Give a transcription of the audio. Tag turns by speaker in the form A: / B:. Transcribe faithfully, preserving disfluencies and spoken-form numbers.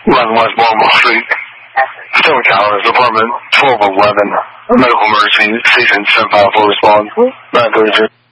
A: eleven West Baltimore Street. Stone Towers, apartment twelve eleven. Medical emergency, station seven five four respond. nine thirty-two.